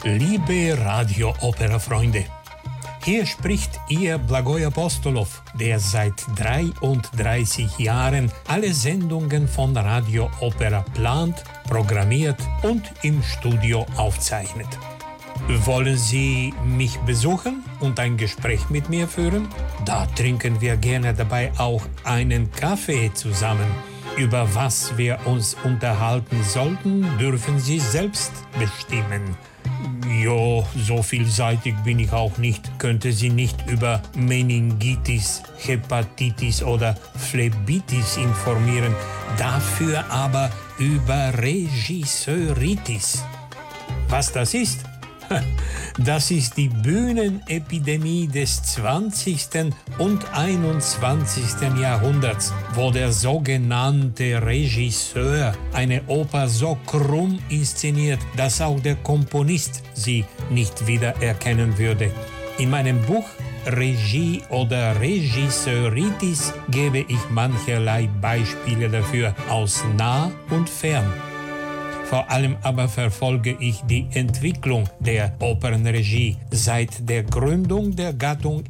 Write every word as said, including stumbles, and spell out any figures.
Liebe Radio-Opera-Freunde, hier spricht Ihr Blagoj Apostolow, der seit dreiunddreißig Jahren alle Sendungen von Radio Opera plant, programmiert und im Studio aufzeichnet. Wollen Sie mich besuchen und ein Gespräch mit mir führen? Da trinken wir gerne dabei auch einen Kaffee zusammen. Über was wir uns unterhalten sollten, dürfen Sie selbst bestimmen. Jo, so vielseitig bin ich auch nicht. Könnte Sie nicht über Meningitis, Hepatitis oder Phlebitis informieren, dafür aber über Regisseuritis. Was das ist? Das ist die Bühnenepidemie des zwanzigsten und einundzwanzigsten Jahrhunderts, wo der sogenannte Regisseur eine Oper so krumm inszeniert, dass auch der Komponist sie nicht wiedererkennen würde. In meinem Buch Regie oder Regisseuritis gebe ich mancherlei Beispiele dafür aus nah und fern. Vor allem aber verfolge ich die Entwicklung der Opernregie seit der Gründung der Gattung